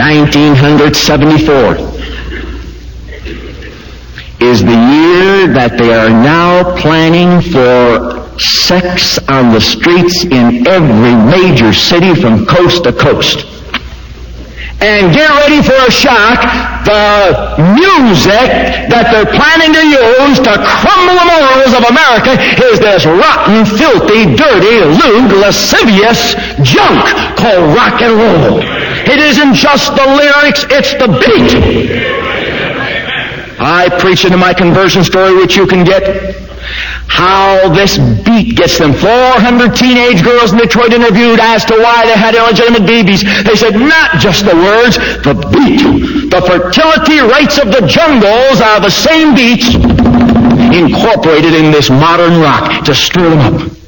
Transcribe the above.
1974 is the year that they are now planning for sex on the streets in every major city from coast to coast. And get ready for a shock. The music that they're planning to use to crumble the morals of America is this rotten, filthy, dirty, lewd, lascivious junk called rock and roll. It isn't just the lyrics, it's the beat. I preach into my conversion story, which you can get, how this beat gets them. 400 teenage girls in Detroit interviewed as to why they had illegitimate babies. They said not just the words, the beat. The fertility rates of the jungles are the same beats incorporated in this modern rock to stir them up.